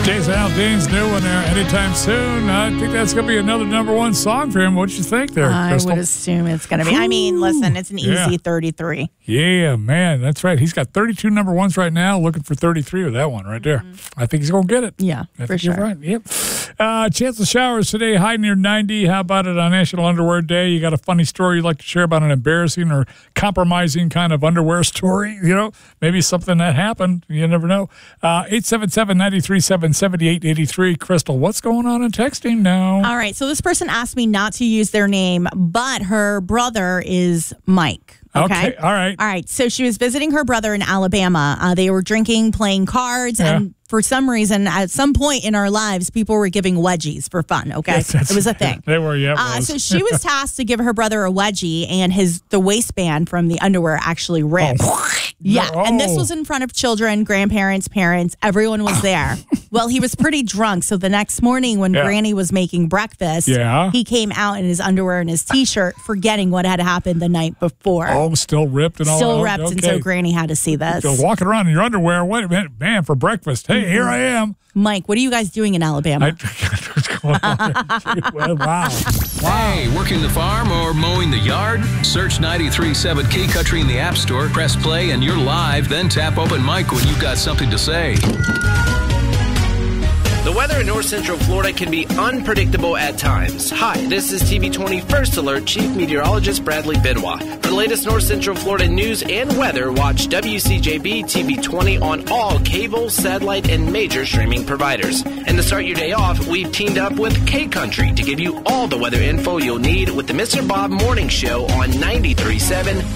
Jason Aldean's new one there anytime soon. I think that's going to be another number one song for him. What you think there, Crystal? I would assume it's going to be. I mean, listen, it's an easy 33. Yeah, man, that's right. He's got 32 number ones right now, looking for 33 with that one right there. I think he's going to get it. Yeah, for sure. You're right. Yep. Chance of showers today, high near 90. How about it on National Underwear Day? You got a funny story you'd like to share about an embarrassing or compromising kind of underwear story? You know, maybe something that happened. You never know. 877-937-7883. Crystal, what's going on in texting now? All right. So this person asked me not to use their name, but her brother is Mike. Okay. All right. All right. So she was visiting her brother in Alabama. They were drinking, playing cards, and for some reason, at some point in our lives, people were giving wedgies for fun. Okay, yes, it was a thing. They were, yeah. So she was tasked to give her brother a wedgie, and the waistband from the underwear actually ripped. Yeah, and this was in front of children, grandparents, parents. Everyone was there. Well, he was pretty drunk, so the next morning when Granny was making breakfast, he came out in his underwear and his T-shirt, forgetting what had happened the night before. Oh, still ripped and all. Still ripped, and so Granny had to see this. So walking around in your underwear, wait a minute, man, for breakfast. Hey, here I am. Mike, what are you guys doing in Alabama? What's going on? Wow. Hey, working the farm or mowing the yard? Search 93.7 Key Country in the App Store, press play, and you're live. Then tap open mic when you've got something to say. The weather in north central Florida can be unpredictable at times. Hi, this is TV20 First Alert Chief Meteorologist Bradley Benoit. For the latest north central Florida news and weather, watch WCJB TV20 on all cable, satellite, and major streaming providers. And to start your day off, we've teamed up with K Country to give you all the weather info you'll need with the Mr. Bob Morning Show on 93.7